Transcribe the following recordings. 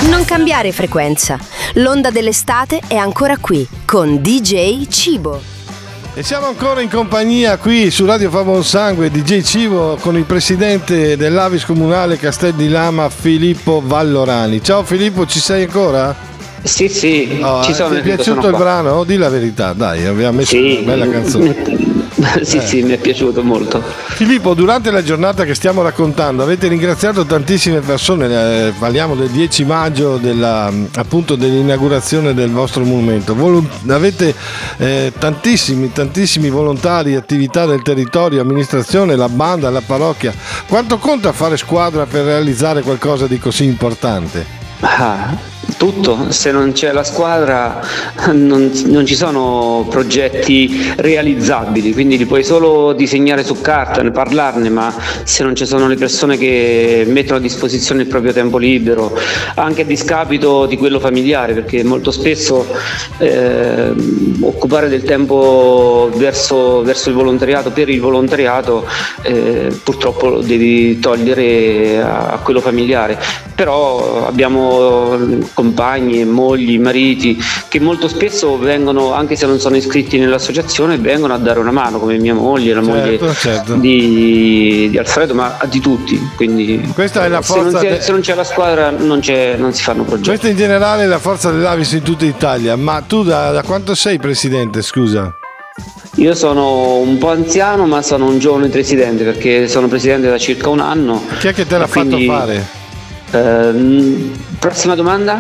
Non cambiare frequenza. L'onda dell'estate è ancora qui con DJ Cibo. E siamo ancora in compagnia qui su Radio Fa Buon Sangue, DJ Cibo, con il presidente dell'Avis Comunale Castel di Lama, Filippo Vallorani. Ciao Filippo, ci sei ancora? Sì, ci sono. Ti è piaciuto il brano? Oh, di la verità, dai, abbiamo messo una bella canzone. Sì, mi è piaciuto molto. Filippo, durante la giornata che stiamo raccontando avete ringraziato tantissime persone, parliamo del 10 maggio appunto dell'inaugurazione del vostro monumento. Avete tantissimi volontari, attività del territorio, amministrazione, la banda, la parrocchia. Quanto conta fare squadra per realizzare qualcosa di così importante? Tutto, se non c'è la squadra non ci sono progetti realizzabili, quindi li puoi solo disegnare su carta, ne parlarne, ma se non ci sono le persone che mettono a disposizione il proprio tempo libero, anche a discapito di quello familiare, perché molto spesso occupare del tempo verso il volontariato, per il volontariato, purtroppo lo devi togliere a quello familiare. Però abbiamo compagni, mogli, mariti che molto spesso vengono, anche se non sono iscritti nell'associazione, vengono a dare una mano, come mia moglie, la moglie di Alfredo, ma di tutti. Quindi questa è la forza se non c'è la squadra non si fanno progetti. Questa in generale è la forza dell'Avis in tutta Italia. Ma tu da quanto sei presidente, scusa? Io sono un po' anziano, ma sono un giovane presidente, perché sono presidente da circa un anno. Chi è che te l'ha fatto fare? Prossima domanda?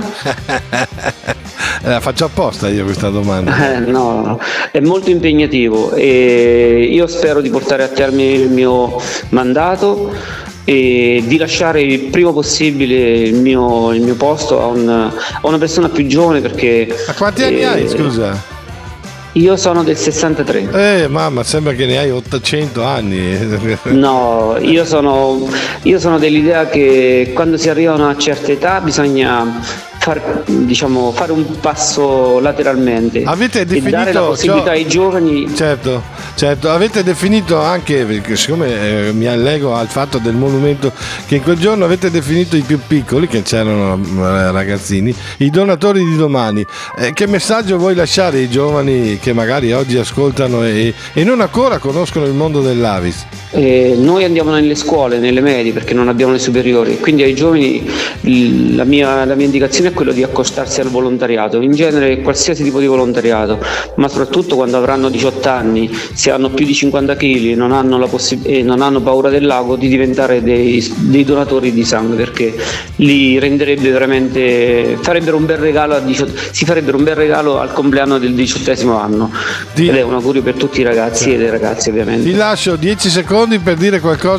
La faccio apposta io questa domanda. No, è molto impegnativo e io spero di portare a termine il mio mandato e di lasciare il prima possibile il mio posto a una persona più giovane, perché... A quanti anni hai, scusa? Io sono del 63. Mamma, sembra che ne hai 800 anni. No, io sono dell'idea che quando si arriva a una certa età bisogna fare un passo lateralmente. Avete definito, e dare la possibilità ai giovani. Certo, avete definito anche, perché siccome mi allego al fatto del monumento, che in quel giorno avete definito i più piccoli, che c'erano ragazzini, i donatori di domani. Che messaggio vuoi lasciare ai giovani che magari oggi ascoltano e non ancora conoscono il mondo dell'Avis? Noi andiamo nelle scuole, nelle medie, perché non abbiamo le superiori, quindi ai giovani la mia indicazione è quello di accostarsi al volontariato, in genere qualsiasi tipo di volontariato, ma soprattutto quando avranno 18 anni, se hanno più di 50 kg e non hanno paura del lago, di diventare dei donatori di sangue, perché li renderebbe veramente, farebbero un bel regalo si farebbero un bel regalo al compleanno del 18° anno. Ed è un augurio per tutti i ragazzi e le ragazze, ovviamente. Ti lascio 10 secondi per dire qualcosa